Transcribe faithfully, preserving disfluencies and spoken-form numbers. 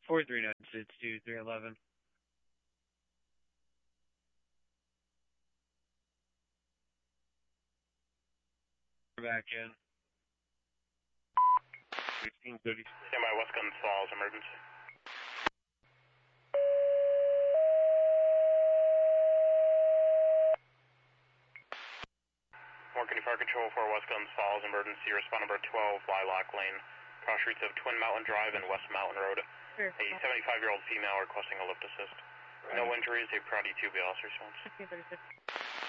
four three nine six two three eleven. Back in. sixteen thirty. Stand by West Guns Falls, emergency. Morgan Fire Control for West Guns Falls, emergency. Respond number twelve, Lilac Lane. Cross streets of Twin Mountain Drive and West Mountain Road. Sure. A seventy-five-year-old female requesting a lift assist. No injuries, a Priority two B L S response.